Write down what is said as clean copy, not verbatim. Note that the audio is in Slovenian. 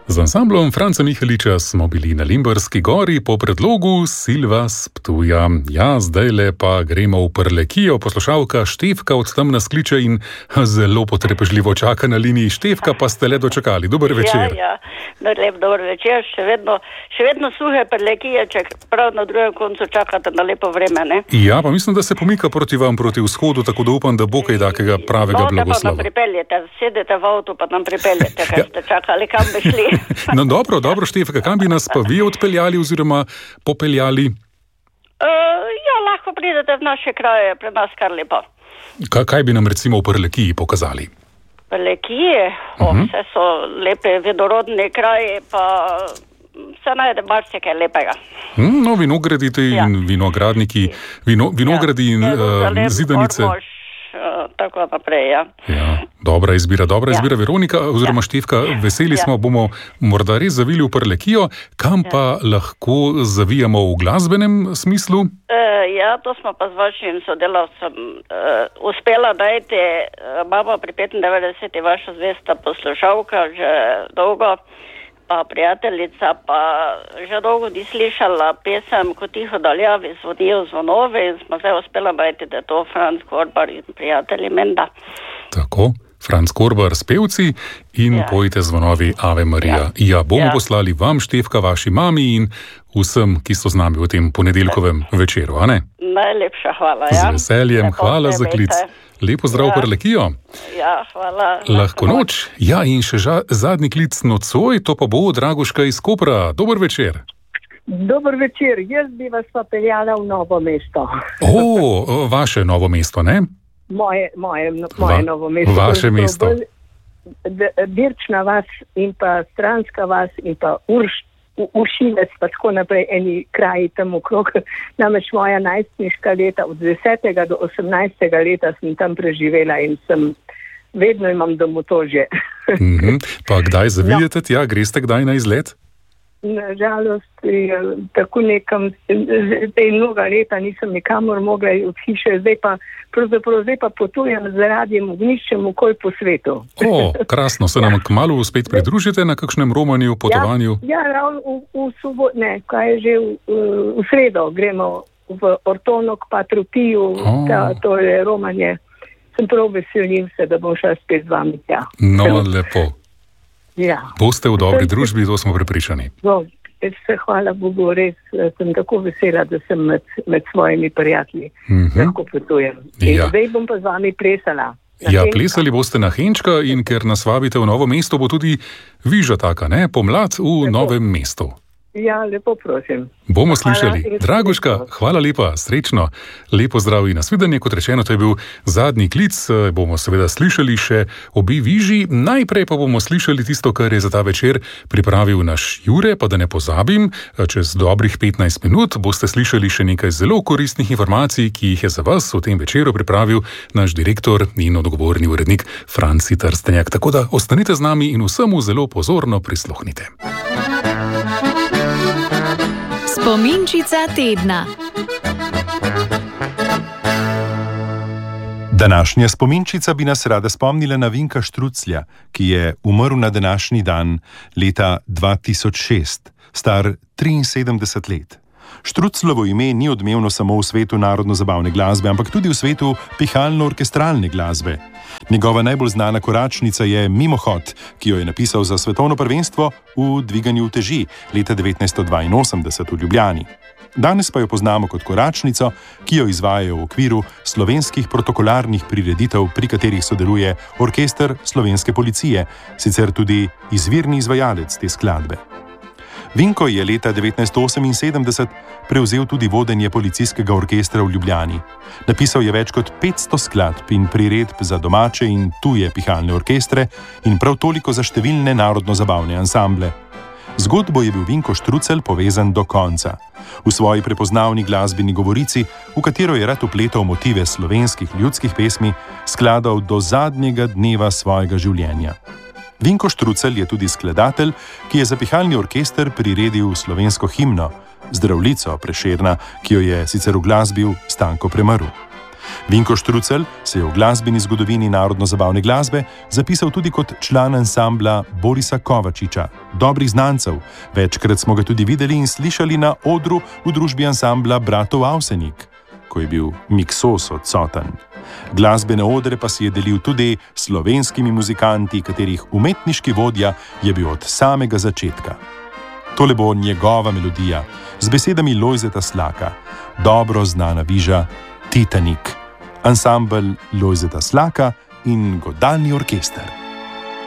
Z ansamblom Franca Miheliča smo bili na Limberski gori po predlogu Silva s Ptuja. Ja, zdajle pa gremo v Prlekijo. Poslušalka Štefka od tam nas kliče in zelo potrpežljivo čaka na liniji. Štefka, pa ste le dočakali. Dober večer. Ja, lep dober večer. Še vedno suhe Prlekije, če prav na drugem koncu čakate na lepo vreme, ne? Ja, pa mislim, da se pomika proti vam, proti vzhodu, tako da upam, da bo kaj takega pravega blagoslova. Pa nam pripeljete, sedete v avtu, pa nam pripeljete, kaj ste čakali, kam bi šli. No dobro, Štefka, kam bi nas pa vi odpeljali oziroma popeljali? Ja, lahko pridete v naše kraje, pri nas kar lepo. Kaj bi nam recimo v Prlekiji pokazali? Prlekije? Vse so lepe, vedorodne kraje, pa se najde marsikaj lepega. No, vinogradite in vinogradniki, vinogradi in zidanice. Tako naprej, ja. Ja, dobra izbira, Veronika, oziroma Štefka, veseli smo, bomo morda res zavili v Prlekijo, kam pa lahko zavijamo v glasbenem smislu? Ja, to smo pa z vašim sodelavcem uspela najti, imamo pri 95. vaša zvesta poslušalka že dolgo, pa prijateljica, pa že dolgo ni slišala pesem Ko tiho daljavi zvonijo zvonovi in smo zdaj uspela najti, da je to Franc Korbar in prijatelji menda. Tako, Franc Korbar s pevci in pojte zvonovi Ave Marija. Ja, bomo poslali vam, Štefka, vaši mami in vsem, ki so z nami v tem ponedeljkovem večeru, a ne? Najlepša hvala, Z veseljem, hvala za klic. Lepo zdrav Prlekijo. Ja, hvala. Lahko noč. Ja, in še zadnji klic nocoj, to pa bo Dragoška iz Kopra. Dober večer. Dober večer, jaz bi vas pa peljala v Novo mesto. Vaše Novo mesto, ne? Moje Novo mesto. Vaše mesto. Birčna vas in pa Stranska vas in pa Uršinec, pa tako naprej, eni kraji tam okrog. Namreč moja najstniška leta, od 10. do 18. leta sem tam preživela in vedno imam domotožje. Pa kdaj zavidete tja, greste kdaj na izlet? Nažalost, tako nekam, zdaj mnoga leta nisem nikamor mogla od hiše, zdaj pa potujem z Radiem Ognjiščem okoli po svetu. Krasno, se nam kmalu spet pridružite na kakšnem romanju, potovanju? Ja, ravno v soboto, v sredo gremo v Ortonok pa Trupiju, to je romanje. Sem prav veselim se, da bom šla spet z vami tja. No, lepo. Ja. Boste v dobri družbi, to smo prepričani. Hvala Bogu, res sem tako vesela, da sem med svojimi prijatelji. Lahko potujem. Zdaj bom pa z vami plesala. Ja, plesali boste na Henčka in ker nas vabite v Novo mesto, bo tudi viža taka, ne? Pomlad v Novem mestu. Ja, lepo prosim. Bomo slišali. Dragoška, hvala lepa, srečno. Lepo zdrav in nasvidenje. Kot rečeno, to je bil zadnji klic. Bomo seveda slišali še obi viži. Najprej pa bomo slišali tisto, kar je za ta večer pripravil naš Jure, pa da ne pozabim, čez dobrih 15 minut boste slišali še nekaj zelo koristnih informacij, ki jih je za vas v tem večeru pripravil naš direktor in odgovorni urednik Franci Trstenjak. Tako da ostanite z nami in vsemu zelo pozorno prisluhnite. Spominčica tedna. Današnja spominčica bi nas rada spomnila na Vinka Štruclja, ki je umrl na današnji dan leta 2006, star 73 let. Štruclovo ime ni odmevno samo v svetu narodno-zabavne glasbe, ampak tudi v svetu pihalno-orkestralne glasbe. Njegova najbolj znana koračnica je Mimohod, ki jo je napisal za svetovno prvenstvo v dviganju uteži leta 1982 v Ljubljani. Danes pa jo poznamo kot koračnico, ki jo izvajajo v okviru slovenskih protokolarnih prireditev, pri katerih sodeluje orkester Slovenske policije, sicer tudi izvirni izvajalec te skladbe. Vinko je leta 1978 prevzel tudi vodenje policijskega orkestra v Ljubljani. Napisal je več kot 500 skladb in priredb za domače in tuje pihalne orkestre in prav toliko za številne narodno-zabavne ansamble. Zgodbo je bil Vinko Štrucelj povezan do konca. V svoji prepoznavni glasbeni govorici, v katero je rad vpletal motive slovenskih ljudskih pesmi, skladal do zadnjega dneva svojega življenja. Vinko Štrucelj je tudi skladatelj, ki je za pihalni orkester priredil slovensko himno, Zdravljico Prešerna, ki jo je sicer uglasbil Stanko Premrl. Vinko Štrucelj se je v glasbeni zgodovini narodno-zabavne glasbe zapisal tudi kot član ansambla Borisa Kovačiča. dobrih znancev. Večkrat smo ga tudi videli in slišali na odru v družbi ansambla Bratov Avsenik, ko je bil Miksos odsoten. Glasbene odre pa si je delil tudi s slovenskimi muzikanti, katerih umetniški vodja je bil od samega začetka. Tole bo njegova melodija z besedami Lojzeta Slaka, dobro znana viža Titanik, ansambel Lojzeta Slaka in godalni orkester.